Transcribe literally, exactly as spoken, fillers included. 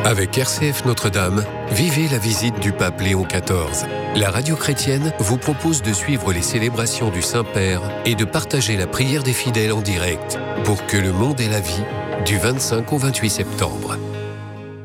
Avec R C F Notre-Dame, vivez la visite du pape Léon quatorze. La radio chrétienne vous propose de suivre les célébrations du Saint-Père et de partager la prière des fidèles en direct pour que le monde ait la vie du vingt-cinq au vingt-huit septembre.